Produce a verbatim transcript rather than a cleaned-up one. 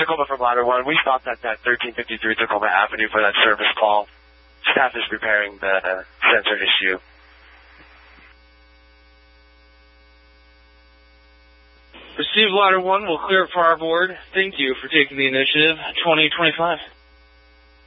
Tacoma from Ladder one. We stopped at that thirteen fifty-three Tacoma Avenue for that service call. Staff is repairing the uh, sensor issue. Received Ladder one. We'll clear it for our board. Thank you for taking the initiative. twenty twenty-five.